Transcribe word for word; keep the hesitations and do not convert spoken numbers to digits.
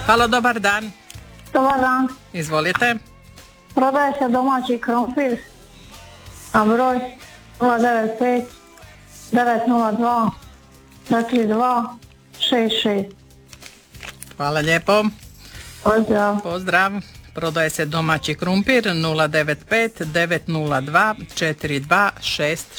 Halo, dobar dan. Dobar dan. Izvolite. Prodaje se domaći krompir na broj nula devet pet devet nula dva četiri dva šest šest. Hvala lijepo. Pozdrav. Pozdrav. Prodaje se domaći krumpir nula devet pet devet nula dva četiri dva šest